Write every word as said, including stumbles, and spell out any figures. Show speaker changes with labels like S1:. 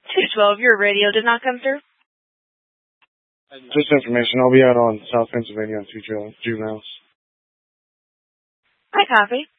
S1: two twelve, your radio did not come through.
S2: Just information. I'll be out on South Pennsylvania on two juveniles.
S1: I copy.